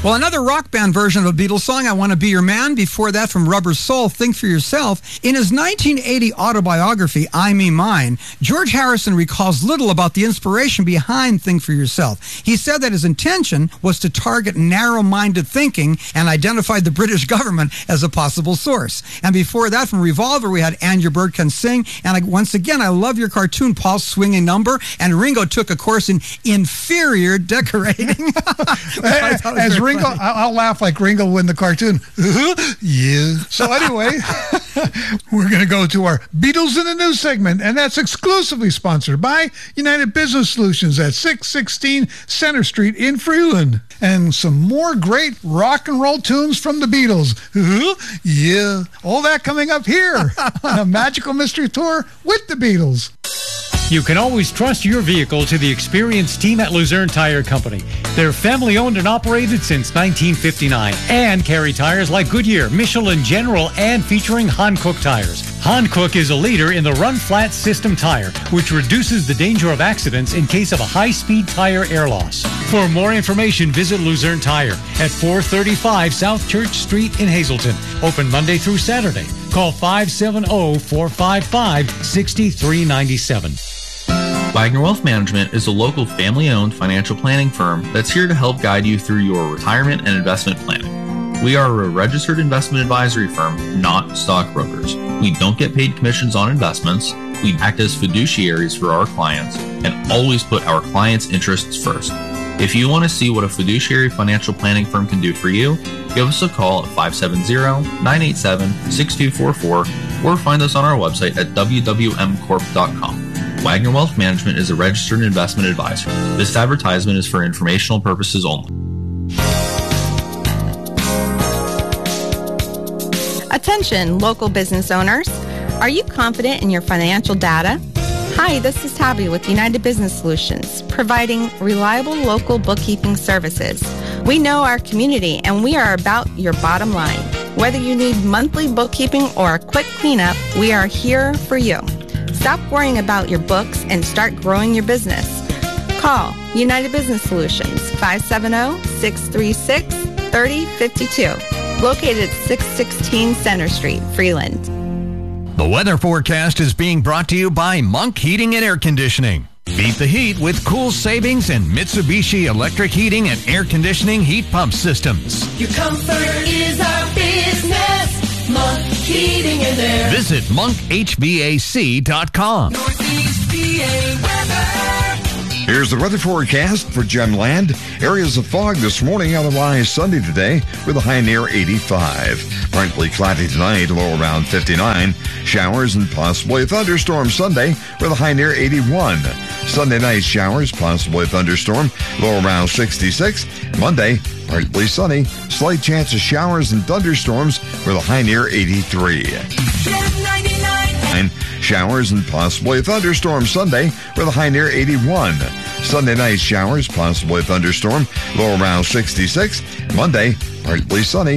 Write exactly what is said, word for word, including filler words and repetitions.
Well, another rock band version of a Beatles song, I Want to Be Your Man. Before that, from Rubber Soul, Think for Yourself. In his nineteen eighty autobiography, I Me Mine, George Harrison recalls little about the inspiration behind Think for Yourself. He said that his intention was to target narrow-minded thinking and identified the British government as a possible source. And before that, from Revolver, we had And Your Bird Can Sing. And I, once again, I love your cartoon, Paul's Swinging Number. And Ringo took a course in inferior decorating. As Ringo, funny. I'll laugh like Ringo in the cartoon. Yeah. So anyway, we're going to go to our Beatles in the News segment, and that's exclusively sponsored by United Business Solutions at six sixteen Center Street in Freeland. And some more great rock and roll tunes from the Beatles. Yeah. All that coming up here on a Magical Mystery Tour with the Beatles. You can always trust your vehicle to the experienced team at Luzerne Tire Company. They're family owned and operated since nineteen fifty-nine and carry tires like Goodyear, Michelin General, and featuring Hankook tires. Hankook is a leader in the run flat system tire, which reduces the danger of accidents in case of a high-speed tire air loss. For more information, visit Luzerne Tire at four thirty-five South Church Street in Hazleton. Open Monday through Saturday. Call five seven zero, four five five, six three nine seven. Wagner Wealth Management is a local family-owned financial planning firm that's here to help guide you through your retirement and investment planning. We are a registered investment advisory firm, not stockbrokers. We don't get paid commissions on investments. We act as fiduciaries for our clients and always put our clients' interests first. If you want to see what a fiduciary financial planning firm can do for you, give us a call at five seven zero, nine eight seven, six two four four or find us on our website at w w m corp dot com. Wagner Wealth Management is a registered investment advisor. This advertisement is for informational purposes only. Attention, local business owners. Are you confident in your financial data? Hi, this is Tabby with United Business Solutions, providing reliable local bookkeeping services. We know our community and we are about your bottom line. Whether you need monthly bookkeeping or a quick cleanup, we are here for you. Stop worrying about your books and start growing your business. Call United Business Solutions, five seven zero, six three six, three zero five two, located at six sixteen Center Street, Freeland. The weather forecast is being brought to you by Monk Heating and Air Conditioning. Beat the heat with cool savings and Mitsubishi electric heating and air conditioning heat pump systems. Your comfort is our business. Monk Heating and Air. Visit monk h v a c dot com. Northeast P A weather. Here's the weather forecast for Gemland. Areas of fog this morning, otherwise sunny today with a high near eighty-five. Partly cloudy tonight, low around fifty-nine. Showers and possibly a thunderstorm Sunday with a high near eighty-one. Sunday night showers, possibly a thunderstorm, low around sixty-six. Monday, partly sunny, slight chance of showers and thunderstorms with a high near eighty-three. Showers and possibly a thunderstorm Sunday with a high near eighty-one. Sunday night showers, possibly a thunderstorm, low around sixty-six. Monday, partly sunny,